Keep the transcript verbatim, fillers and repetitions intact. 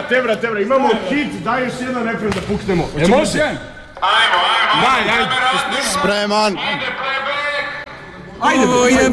brate, brate, brate, imamo hit, daj još jedan refren da puknemo. E, može? Ajmo, ajmo, daj, ajde. Spreman. Ajde, Ovo je